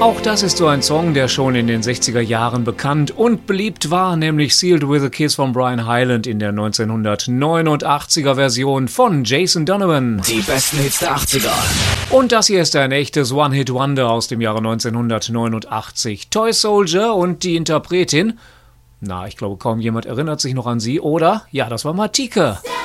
Auch das ist so ein Song, der schon in den 60er Jahren bekannt und beliebt war, nämlich Sealed with a Kiss von Brian Hyland in der 1989er Version von Jason Donovan. Die besten Hits der 80er. Und das hier ist ein echtes One-Hit-Wonder aus dem Jahre 1989. Toy Soldier und die Interpretin, ich glaube kaum jemand erinnert sich noch an sie, oder? Ja, das war Matike.